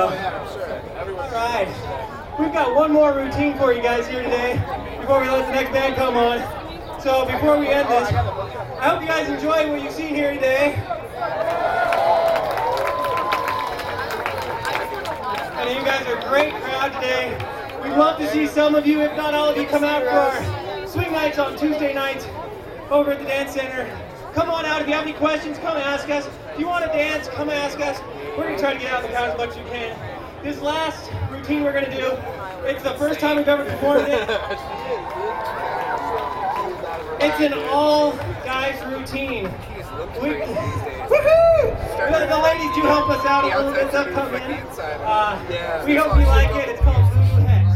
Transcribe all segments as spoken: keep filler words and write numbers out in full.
go. All right. We've got one more routine for you guys here today before we let the next band come on. So before we end this, I hope you guys enjoy what you've seen here today. I know you guys are a great crowd today. We'd love to see some of you, if not all of you, come out for our swing nights on Tuesday nights over at the Dance Center. Come on out. If you have any questions, come ask us. If you want to dance, come ask us. We're going to try to get out of the crowd as much as we can. This last routine we're going to do, it's the first time we've ever performed it. It's an all-guys routine. We, woohoo! The, the ladies do help us out a little bit. They'll come in. Uh, we hope you like it. It's called Voodoo Hex.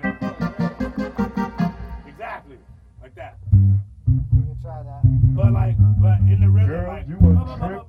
Exactly. Like that. We can try that. But like, but in the rhythm, Girl, like, you a blah, blah, blah, trick.